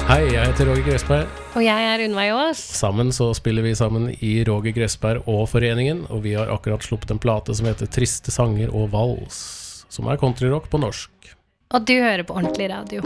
Hei, jeg heter Roger Grøsberg. Og jeg Unnveig Aas. Sammen så spiller vi sammen i Roger Grøsberg og Foreningen, og vi har akkurat sluppet en plate som heter Triste sanger og vals, som countryrock på norsk. Og du hører på Ordentlig Radio.